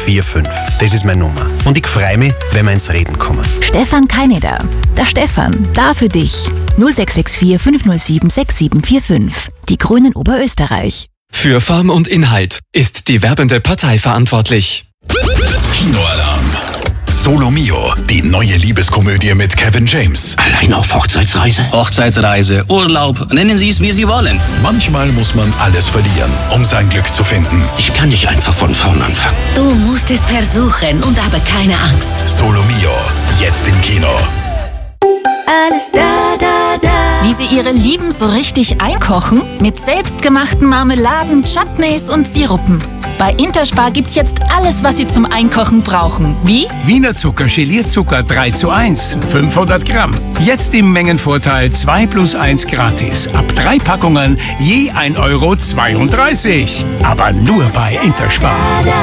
0665. Das ist meine Nummer. Und ich freue mich, wenn wir ins Reden kommen. Stefan Keineder. Der Stefan, da für dich. 0664 507 6745. Die Grünen Oberösterreich. Für Form und Inhalt ist die werbende Partei verantwortlich. Kinoalarm. Solo Mio, die neue Liebeskomödie mit Kevin James. Allein auf Hochzeitsreise? Hochzeitsreise, Urlaub, nennen Sie es, wie Sie wollen. Manchmal muss man alles verlieren, um sein Glück zu finden. Ich kann nicht einfach von vorn anfangen. Du musst es versuchen und habe keine Angst. Solo Mio, jetzt im Kino. Alles da, da, da. Wie sie ihre Lieben so richtig einkochen? Mit selbstgemachten Marmeladen, Chutneys und Sirupen. Bei Interspar gibt's jetzt alles, was Sie zum Einkochen brauchen. Wie? Wiener Zucker, Gelierzucker 3:1, 500 Gramm. Jetzt im Mengenvorteil 2+1 gratis. Ab 3 Packungen je 1,32 €. Aber nur bei Interspar.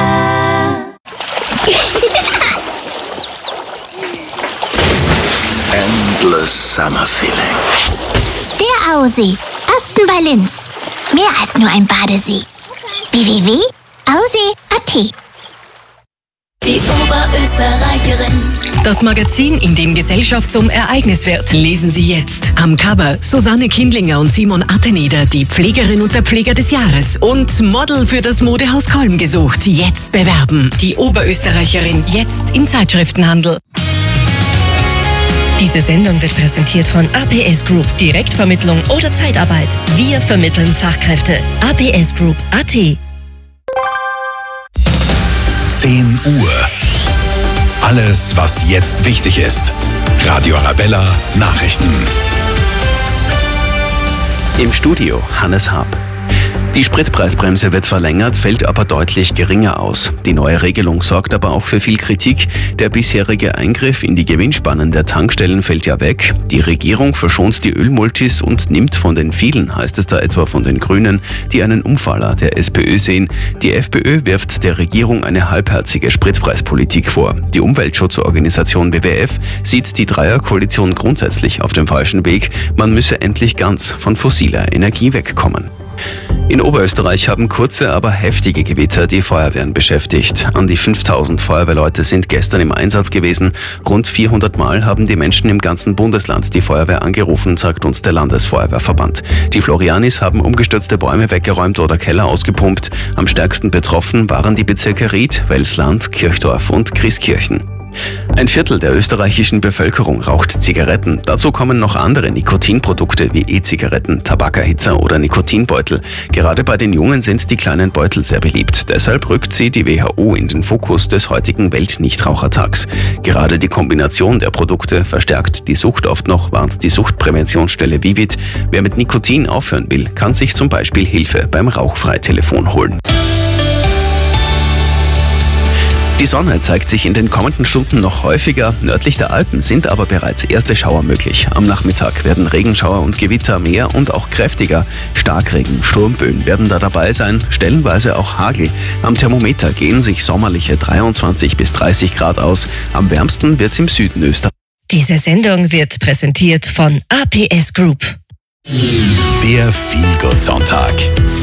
Endless Summer Feeling. Der Aussee. Osten bei Linz. Mehr als nur ein Badesee. www.aussee.at. Die Oberösterreicherin. Das Magazin, in dem Gesellschaft zum Ereignis wird. Lesen Sie jetzt. Am Cover Susanne Kindlinger und Simon Atteneder, die Pflegerin und der Pfleger des Jahres. Und Model für das Modehaus Kolm gesucht. Jetzt bewerben. Die Oberösterreicherin, jetzt im Zeitschriftenhandel. Diese Sendung wird präsentiert von APS Group. Direktvermittlung oder Zeitarbeit. Wir vermitteln Fachkräfte. APS Group AT. 10 Uhr. Alles, was jetzt wichtig ist. Radio Arabella Nachrichten. Im Studio Hannes Haab. Die Spritpreisbremse wird verlängert, fällt aber deutlich geringer aus. Die neue Regelung sorgt aber auch für viel Kritik. Der bisherige Eingriff in die Gewinnspannen der Tankstellen fällt ja weg. Die Regierung verschont die Ölmultis und nimmt von den vielen, heißt es da etwa von den Grünen, die einen Umfaller der SPÖ sehen. Die FPÖ wirft der Regierung eine halbherzige Spritpreispolitik vor. Die Umweltschutzorganisation WWF sieht die Dreierkoalition grundsätzlich auf dem falschen Weg. Man müsse endlich ganz von fossiler Energie wegkommen. In Oberösterreich haben kurze, aber heftige Gewitter die Feuerwehren beschäftigt. An die 5000 Feuerwehrleute sind gestern im Einsatz gewesen. Rund 400 Mal haben die Menschen im ganzen Bundesland die Feuerwehr angerufen, sagt uns der Landesfeuerwehrverband. Die Florianis haben umgestürzte Bäume weggeräumt oder Keller ausgepumpt. Am stärksten betroffen waren die Bezirke Ried, Welsland, Kirchdorf und Christkirchen. Ein Viertel der österreichischen Bevölkerung raucht Zigaretten. Dazu kommen noch andere Nikotinprodukte wie E-Zigaretten, Tabakerhitzer oder Nikotinbeutel. Gerade bei den Jungen sind die kleinen Beutel sehr beliebt. Deshalb rückt sie die WHO in den Fokus des heutigen Weltnichtrauchertags. Gerade die Kombination der Produkte verstärkt die Sucht oft noch, warnt die Suchtpräventionsstelle Vivit. Wer mit Nikotin aufhören will, kann sich zum Beispiel Hilfe beim Rauchfrei-Telefon holen. Die Sonne zeigt sich in den kommenden Stunden noch häufiger. Nördlich der Alpen sind aber bereits erste Schauer möglich. Am Nachmittag werden Regenschauer und Gewitter mehr und auch kräftiger. Starkregen, Sturmböen werden da dabei sein, stellenweise auch Hagel. Am Thermometer gehen sich sommerliche 23 bis 30 Grad aus. Am wärmsten wird's im Süden Österreichs. Diese Sendung wird präsentiert von APS Group. Der Feel-Good-Sonntag.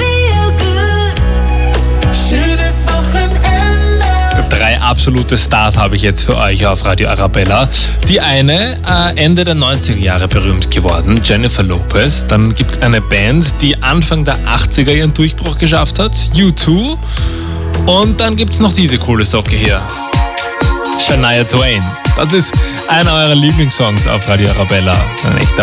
Drei absolute Stars habe ich jetzt für euch auf Radio Arabella. Die eine, Ende der 90er Jahre berühmt geworden, Jennifer Lopez. Dann gibt es eine Band, die Anfang der 80er ihren Durchbruch geschafft hat, U2. Und dann gibt es noch diese coole Socke hier, Shania Twain. Das ist einer eurer Lieblingssongs auf Radio Arabella. Ein echter